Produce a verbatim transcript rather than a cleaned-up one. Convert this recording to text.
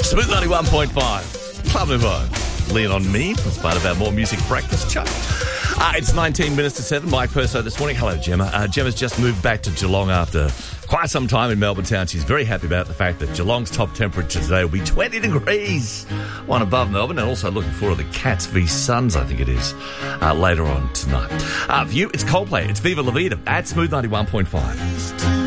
Smooth ninety-one point five. Club Nouveau. Lean on me as part of our More Music Breakfast show. Uh, it's nineteen minutes to seven. Mike Perso this morning. Hello, Gemma. Uh, Gemma's just moved back to Geelong after quite some time in Melbourne town. She's very happy about the fact that Geelong's top temperature today will be twenty degrees. One above Melbourne, and also looking forward to the Cats v Suns, I think it is, uh, later on tonight. Uh, for you, it's Coldplay. It's Viva La Vida at Smooth ninety-one point five.